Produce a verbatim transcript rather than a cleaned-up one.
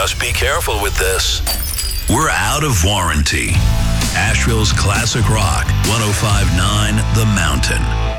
Just be careful with this. We're out of warranty. Asheville's Classic Rock, one oh five point nine The Mountain.